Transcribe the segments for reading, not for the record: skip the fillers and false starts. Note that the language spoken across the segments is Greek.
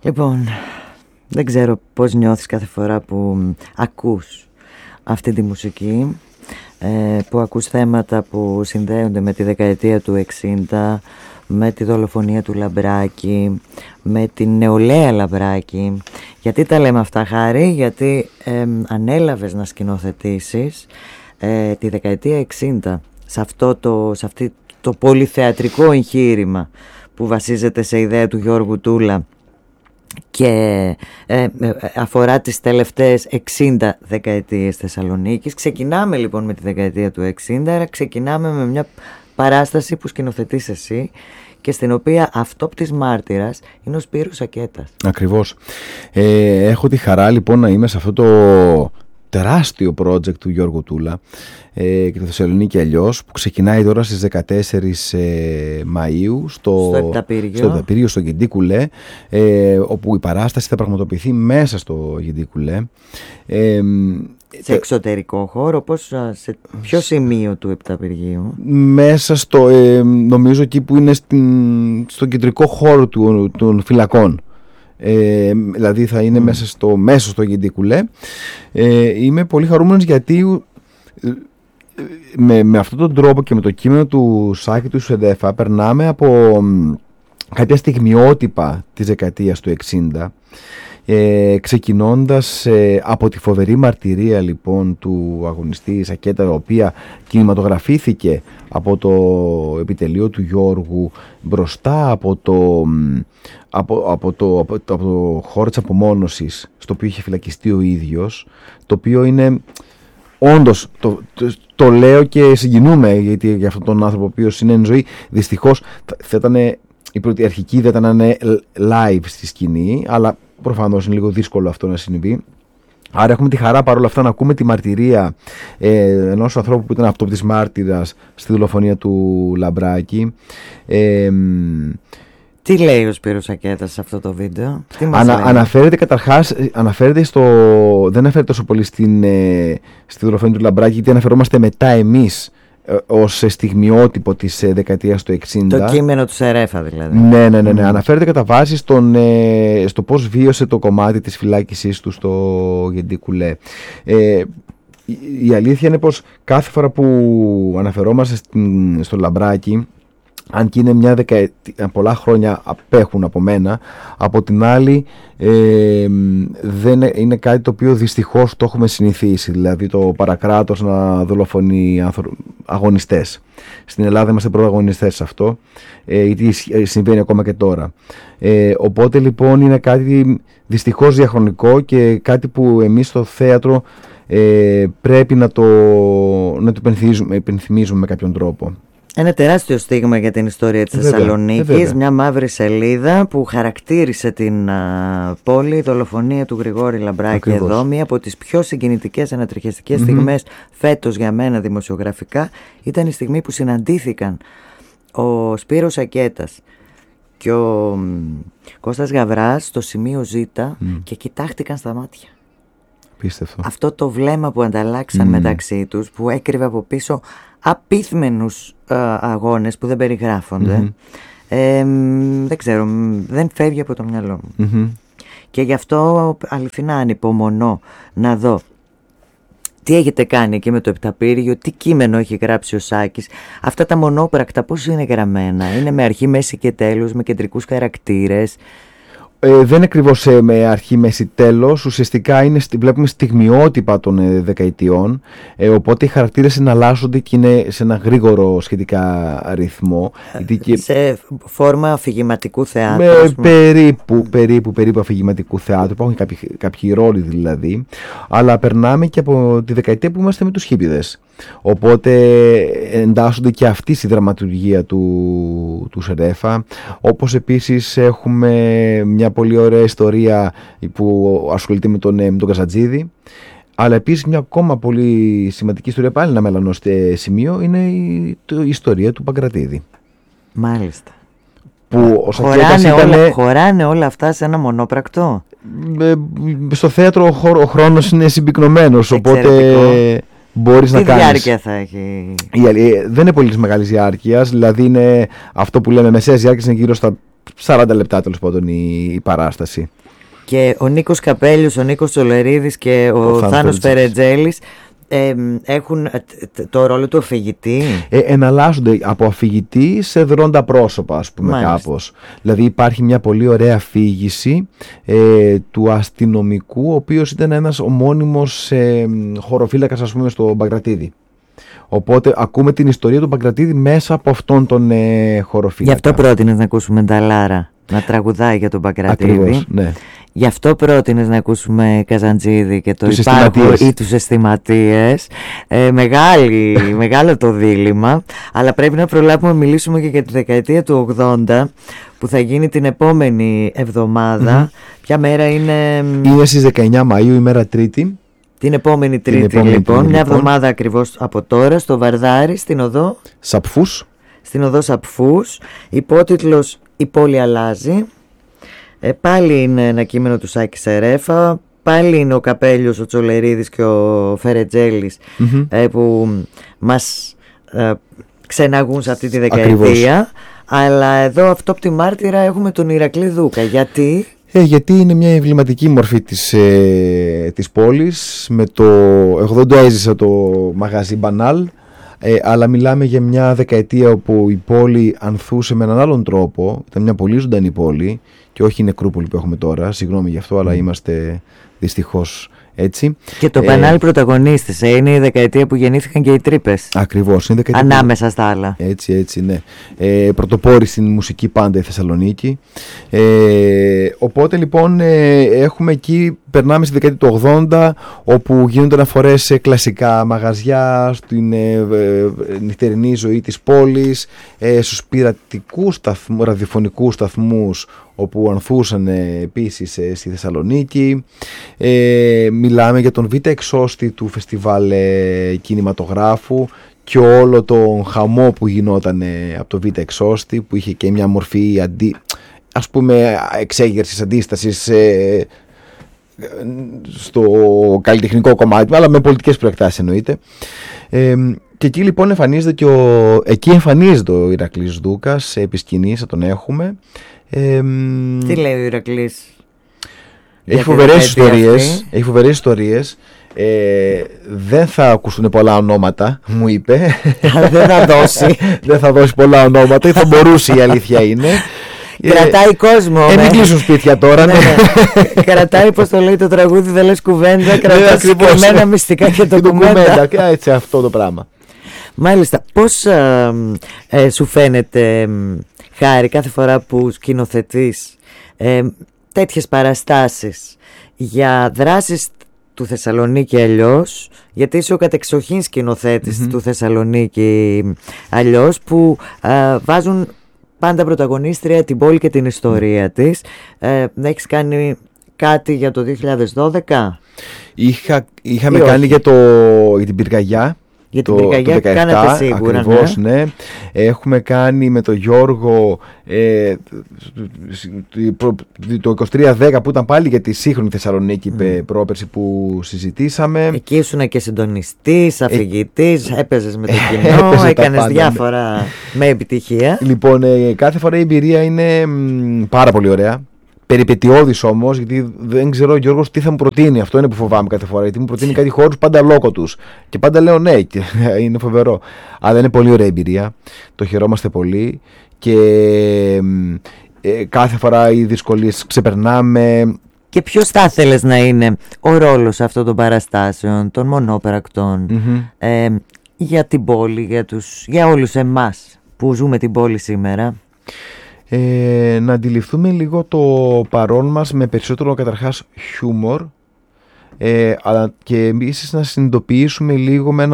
Λοιπόν, δεν ξέρω πώς νιώθεις κάθε φορά που ακούς αυτή τη μουσική, που ακούς θέματα που συνδέονται με τη δεκαετία του 60, με τη δολοφονία του Λαμπράκη, με την νεολαία Λαμπράκη. Γιατί τα λέμε αυτά, Χάρη? Γιατί ανέλαβες να σκηνοθετήσεις τη δεκαετία 60 σε αυτό το πολυθεατρικό εγχείρημα που βασίζεται σε ιδέα του Γιώργου Τούλα και αφορά τις τελευταίες 60 δεκαετίες Θεσσαλονίκης. Ξεκινάμε λοιπόν με τη δεκαετία του 60, άρα ξεκινάμε με μια παράσταση που σκηνοθετείς εσύ και στην οποία αυτόπτης μάρτυρας είναι ο Σπύρος Ακέτας. Ακριβώς. Έχω τη χαρά λοιπόν να είμαι σε αυτό το τεράστιο project του Γιώργου Τούλα και το Θεσσαλονίκη αλλιώς, που ξεκινάει τώρα στις 14 Μαΐου στο Επταπύργιο, στο Γεντίκουλε, όπου η παράσταση θα πραγματοποιηθεί μέσα στο Γεντίκουλε. Σε εξωτερικό χώρο, σε ποιο σημείο του Επταπυργίου? Μέσα στο, νομίζω εκεί που είναι στο κεντρικό χώρο των φυλακών. Δηλαδή θα είναι μέσα στο Γεντίκουλε. Είμαι πολύ χαρούμενος γιατί με αυτόν τον τρόπο και με το κείμενο του Σάκη του Σεντέφα περνάμε από κάποια στιγμιότυπα της δεκαετίας του 60, ξεκινώντας από τη φοβερή μαρτυρία λοιπόν του αγωνιστή Σακέτα, η οποία κινηματογραφήθηκε από το επιτελείο του Γιώργου μπροστά από το χώρο της απομόνωσης στο οποίο είχε φυλακιστεί ο ίδιος, το οποίο είναι όντως, το λέω και συγκινούμε γιατί για αυτόν τον άνθρωπο ο οποίος είναι εν ζωή. Δυστυχώς θα ήταν η πρώτη αρχική ιδέα να είναι live στη σκηνή, αλλά προφανώς είναι λίγο δύσκολο αυτό να συμβεί. Άρα έχουμε τη χαρά παρόλα αυτά να ακούμε τη μαρτυρία ενός ανθρώπου που ήταν αυτόπτης μάρτυρας στη δολοφονία του Λαμπράκη. Τι λέει ο Σπύρος Ακέτας σε αυτό το βίντεο? Αναφέρεται καταρχάς, δεν αναφέρεται τόσο πολύ στη δολοφονία του Λαμπράκη, γιατί αναφερόμαστε μετά εμείς ως στιγμιότυπο της δεκαετίας του 60. Το κείμενο του Σερέφα δηλαδή. Ναι. Αναφέρεται κατά βάση στο πώς βίωσε το κομμάτι της φυλάκισής του στο Γεντίκουλε. Η αλήθεια είναι πως κάθε φορά που αναφερόμαστε στο Λαμπράκη, αν και είναι πολλά χρόνια απέχουν από μένα, από την άλλη δεν είναι κάτι το οποίο δυστυχώς το έχουμε συνηθίσει, δηλαδή το παρακράτος να δολοφονεί αγωνιστές. Στην Ελλάδα είμαστε πρωταγωνιστές σε αυτό, γιατί συμβαίνει ακόμα και τώρα. Οπότε λοιπόν είναι κάτι δυστυχώς διαχρονικό και κάτι που εμείς στο θέατρο πρέπει να το υπενθυμίζουμε με κάποιον τρόπο. Ένα τεράστιο στίγμα για την ιστορία της Θεσσαλονίκης, μια μαύρη σελίδα που χαρακτήρισε την πόλη, η δολοφονία του Γρηγόρη Λαμπράκη. Ακριβώς. Εδώ μία από τις πιο συγκινητικές ανατριχιαστικές στιγμές φέτος για μένα δημοσιογραφικά ήταν η στιγμή που συναντήθηκαν ο Σπύρος Ακέτας και ο Κώστας Γαβράς στο σημείο Ζ και κοιτάχτηκαν στα μάτια. Πίστευτο. Αυτό το βλέμμα που ανταλλάξαν μεταξύ τους, που έκρυβε από πίσω απίθμενους αγώνες που δεν περιγράφονται, δεν ξέρω, δεν φεύγει από το μυαλό μου. Και γι' αυτό αληθινά ανυπομονώ να δω τι έχετε κάνει εκεί με το Επταπύργιο, τι κείμενο έχει γράψει ο Σάκης, αυτά τα μονόπρακτα πώς είναι γραμμένα, είναι με αρχή, μέση και τέλος, με κεντρικούς χαρακτήρες? Δεν είναι ακριβώς με αρχή, μέση, τέλος. Ουσιαστικά βλέπουμε στιγμιότυπα των δεκαετιών, οπότε οι χαρακτήρες εναλλάσσονται και είναι σε ένα γρήγορο σχετικά ρυθμό. Σε φόρμα αφηγηματικού θεάτρου. Περίπου αφηγηματικού θεάτρου. Υπάρχουν κάποιοι ρόλοι δηλαδή. Αλλά περνάμε και από τη δεκαετία που είμαστε με τους χίπηδες. Οπότε εντάσσονται και αυτή στη δραματουργία του Σερέφα. Όπως επίσης έχουμε μια πολύ ωραία ιστορία που ασχολείται με τον Καζατζίδη. Αλλά επίσης μια ακόμα πολύ σημαντική ιστορία, πάλι ένα μελανό σημείο, είναι η ιστορία του Παγκρατίδη. Μάλιστα. Που χωράνε όλα αυτά σε ένα μονόπρακτο. Στο θέατρο ο χρόνος είναι συμπυκνωμένος, οπότε μπορείς να κάνεις. Τι διάρκεια θα έχει? Δεν είναι πολύ μεγάλης διάρκειας, δηλαδή είναι αυτό που λέμε μεσαίας διάρκειας, είναι γύρω στα 40 λεπτά τέλος πάντων η παράσταση. Και ο Νίκος Καπέλιος, ο Νίκος Τσολερίδης και ο Θάνος Φερετζέλης έχουν το ρόλο του αφηγητή. Εναλλάσσονται από αφηγητή σε δρόντα πρόσωπα, ας πούμε. Μάλιστα. Κάπως. Δηλαδή υπάρχει μια πολύ ωραία αφήγηση του αστυνομικού, ο οποίος ήταν ένας ομώνυμος χωροφύλακας, ας πούμε, στο Παγκρατίδη. Οπότε ακούμε την ιστορία του Παγκρατίδη μέσα από αυτόν τον χωροφύλακα. Γι' αυτό πρότεινες να ακούσουμε Νταλάρα να τραγουδάει για τον Παγκρατίδη. Ακριβώς, ναι. Γι' αυτό πρότεινες να ακούσουμε Καζαντζίδη και το Υπάρχω ή τους αισθηματίες. Μεγάλο το δίλημμα. Αλλά πρέπει να προλάβουμε να μιλήσουμε και για τη δεκαετία του 80 που θα γίνει την επόμενη εβδομάδα. Ποια μέρα είναι? Είναι στις 19 Μαΐου, ημέρα Τρίτη. Την επόμενη Τρίτη, λοιπόν. Μια εβδομάδα ακριβώς από τώρα, στο Βαρδάρι, στην οδό Σαπφούς. Στην οδό Σαπφούς. Υπότιτλος «Η πόλη αλλάζει». Πάλι είναι ένα κείμενο του Σάκη Σερέφα. Πάλι είναι ο Καπέλιος, ο Τσολερίδης και ο Φερετζέλης που μας ξεναγούν σε αυτή τη δεκαετία. Ακριβώς. Αλλά εδώ αυτό από τη μάρτυρα έχουμε τον Ηρακλή Δούκα. Γιατί? Γιατί είναι μια εμβληματική μορφή της πόλης. Εγώ δεν το έζησα το μαγαζί Μπανάλ, αλλά μιλάμε για μια δεκαετία όπου η πόλη ανθούσε με έναν άλλον τρόπο. Ήταν μια πολύ ζωντανή πόλη και όχι η νεκρούπολη που έχουμε τώρα. Συγγνώμη γι' αυτό, αλλά είμαστε δυστυχώς έτσι. Και το Μπανάλ πρωταγωνίστης. Είναι η δεκαετία που γεννήθηκαν και οι τρύπες. Ακριβώς. Είναι ανάμεσα στα άλλα. Έτσι, ναι. Πρωτοπόρη στην μουσική πάντα η Θεσσαλονίκη. Οπότε λοιπόν έχουμε εκεί, περνάμε στη δεκαετία του 80, όπου γίνονται αναφορές σε κλασικά μαγαζιά, στην νυχτερινή ζωή της πόλης, στους πειρατικούς ραδιοφωνικούς σταθμούς, όπου ανθούσαν επίσης στη Θεσσαλονίκη. Μιλάμε για τον Β' Εξώστη του φεστιβάλ κινηματογράφου και όλο τον χαμό που γινόταν από το Β' Εξώστη, που είχε και μια μορφή ας πούμε εξέγερσης, αντίστασης στο καλλιτεχνικό κομμάτι, αλλά με πολιτικές προεκτάσεις εννοείται. Και εκεί λοιπόν εμφανίζεται ο Ηρακλής Δούκας επί σκηνής, θα τον έχουμε. Τι λέει ο Ηρακλής? Έχει φοβερές ιστορίες. Δεν θα ακούσουν πολλά ονόματα, μου είπε. Δεν θα δώσει. Δεν θα δώσει πολλά ονόματα, ή θα μπορούσε, η αλήθεια είναι. Κρατάει κόσμο. Μην κλείσουν σπίτια τώρα. Ναι. Κρατάει, πώς το λέει το τραγούδι, δεν λες κουβέντα. Κρατάει συγκεκριμένα μυστικά και το κουμέντα. Έτσι, αυτό το πράγμα. Μάλιστα. Πώς σου φαίνεται, Χάρη, κάθε φορά που σκηνοθετείς τέτοιες παραστάσεις για δράσεις του Θεσσαλονίκη αλλιώς, γιατί είσαι ο κατεξοχήν σκηνοθέτης του Θεσσαλονίκη αλλιώς, που βάζουν πάντα πρωταγωνίστρια την πόλη και την ιστορία της. Έχεις κάνει κάτι για το 2012? Είχαμε κάνει για την Πυρκαγιά. Για την Πυρκαγιά κάνατε σίγουρα. Ακριβώς, ναι. Έχουμε κάνει με τον Γιώργο το 23-10, που ήταν πάλι για τη σύγχρονη Θεσσαλονίκη, πρόπερση που συζητήσαμε. Εκεί ήσουν και συντονιστής, αφηγητής, έπαιζες με το κοινό, έκανες διάφορα με επιτυχία. Λοιπόν, κάθε φορά η εμπειρία είναι πάρα πολύ ωραία. Περιπετειώδης όμως, γιατί δεν ξέρω ο Γιώργος τι θα μου προτείνει. Αυτό είναι που φοβάμαι κάθε φορά. Γιατί μου προτείνει κάτι χώρους πάντα λόγω τους. Και πάντα λέω ναι, και είναι φοβερό. Αλλά είναι πολύ ωραία εμπειρία. Το χαιρόμαστε πολύ. Και κάθε φορά οι δυσκολίες ξεπερνάμε. Και ποιος θα ήθελες να είναι ο ρόλος αυτών των παραστάσεων, των μονόπρακτων, για την πόλη, για όλους εμάς που ζούμε την πόλη σήμερα? Να αντιληφθούμε λίγο το παρόν μας με περισσότερο καταρχάς χιούμορ, αλλά και επίσης να συνειδητοποιήσουμε λίγο με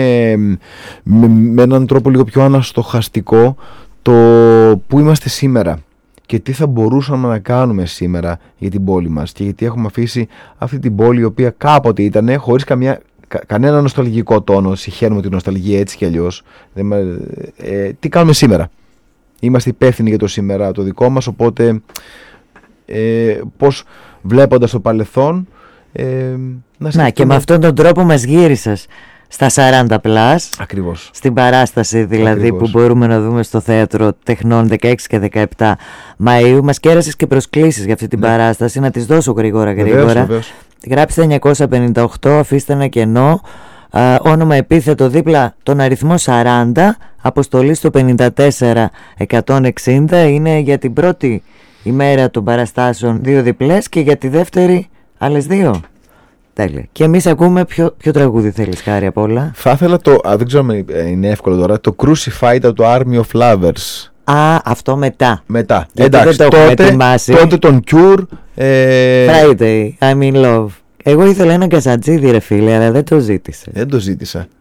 έναν τρόπο λίγο πιο αναστοχαστικό το που είμαστε σήμερα και τι θα μπορούσαμε να κάνουμε σήμερα για την πόλη μας, και γιατί έχουμε αφήσει αυτή την πόλη η οποία κάποτε ήταν χωρίς κανένα νοσταλγικό τόνο. Συγχαίρουμε την νοσταλγία έτσι κι αλλιώς. Τι κάνουμε σήμερα? Είμαστε υπεύθυνοι για το σήμερα το δικό μας, οπότε πώς βλέποντας το παρελθόν και με αυτόν τον τρόπο μας γύρισες στα 40+. Ακριβώς. Στην παράσταση δηλαδή. Ακριβώς. Που μπορούμε να δούμε στο Θέατρο Τεχνών 16 και 17 Μαΐου. Μας κέρασες και προσκλήσεις για αυτή την παράσταση. Να τις δώσω γρήγορα. Βεβαίως. Γράψτε 958, αφήστε ένα κενό, όνομα επίθετο δίπλα τον αριθμό 40, αποστολή στο 54-160. Είναι για την πρώτη ημέρα των παραστάσεων 2 διπλές και για τη δεύτερη άλλες 2. Τέλεια. Και εμείς ακούμε ποιο τραγούδι θέλεις, Χάρη, απ' όλα? Θα ήθελα δεν ξέρω αν είναι εύκολο τώρα, το Crucified από το Army of Lovers. Αυτό μετά. Εντάξει, τότε τον Cure. Friday, I'm in love. Εγώ ήθελα ένα Γκαζατζίδι, ρε φίλε, αλλά δεν το ζήτησα.